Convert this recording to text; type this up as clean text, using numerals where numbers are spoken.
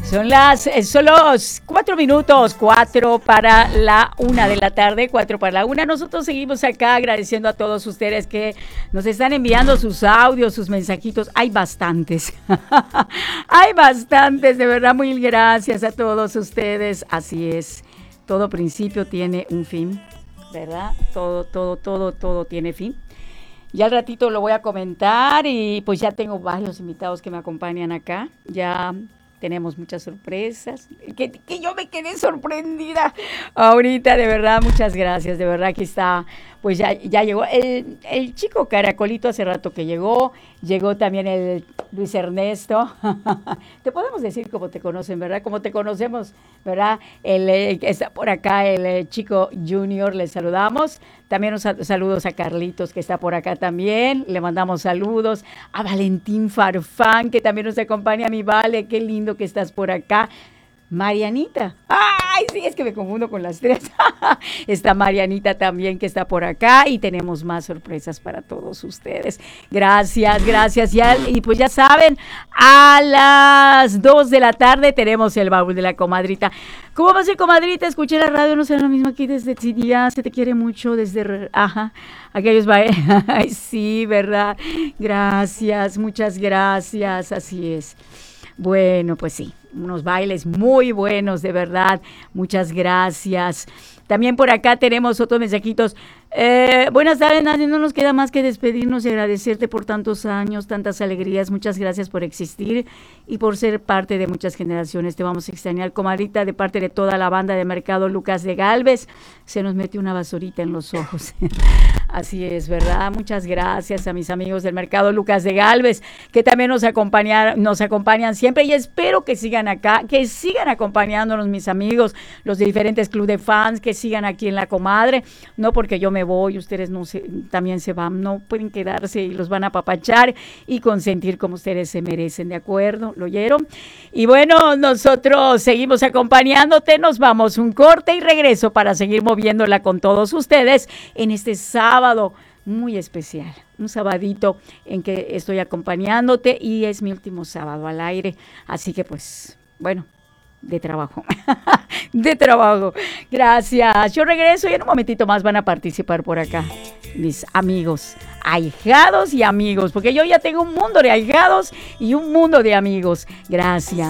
Son los 4 minutos, 4 para la 1 de la tarde, 4 para la 1. Nosotros seguimos acá agradeciendo a todos ustedes que nos están enviando sus audios, sus mensajitos. Hay bastantes, hay bastantes, de verdad, muy gracias a todos ustedes. Así es, todo principio tiene un fin, ¿verdad? Todo tiene fin. Ya al ratito lo voy a comentar y pues ya tengo varios invitados que me acompañan acá. Ya tenemos muchas sorpresas, que yo me quedé sorprendida ahorita, de verdad, muchas gracias, de verdad que está, pues ya llegó el chico Caracolito hace rato que llegó también el Luis Ernesto, te podemos decir cómo te conocen, ¿verdad? Como te conocemos, ¿verdad? Está por acá el chico Junior, le saludamos, también saludos a Carlitos que está por acá también, le mandamos saludos, a Valentín Farfán que también nos acompaña, mi Vale, qué lindo que estás por acá. Marianita, ay, sí, es que me confundo con las tres. Está Marianita también que está por acá y tenemos más sorpresas para todos ustedes. Gracias. Y pues ya saben, a las 2 de la tarde tenemos el baúl de la comadrita. ¿Cómo va a ser, comadrita? Escuché la radio, no sé, lo mismo aquí desde Chidia, se te quiere mucho desde, aquellos ay, sí, ¿verdad? Gracias, muchas gracias, así es. Bueno, pues sí, unos bailes muy buenos, de verdad. Muchas gracias. También por acá tenemos otros mensajitos. Buenas tardes, Nancy. No nos queda más que despedirnos y agradecerte por tantos años, tantas alegrías. Muchas gracias por existir y por ser parte de muchas generaciones. Te vamos a extrañar, comadrita, de parte de toda la banda de Mercado Lucas de Gálvez. Se nos metió una basurita en los ojos. Así es, ¿verdad? Muchas gracias a mis amigos del Mercado Lucas de Gálvez, que también nos acompañan siempre, y espero que sigan acá, que sigan acompañándonos, mis amigos, los de diferentes clubes de fans, que sigan aquí en La Comadre, no porque yo me voy, ustedes también se van, no pueden quedarse y los van a apapachar y consentir como ustedes se merecen, ¿de acuerdo? ¿Lo oyeron? Y bueno, nosotros seguimos acompañándote, nos vamos un corte y regreso para seguir moviéndola con todos ustedes en este sábado muy especial, un sabadito en que estoy acompañándote y es mi último sábado al aire, así que pues, bueno, de trabajo, gracias, yo regreso y en un momentito más van a participar por acá mis amigos, ahijados y amigos, porque yo ya tengo un mundo de ahijados y un mundo de amigos, gracias.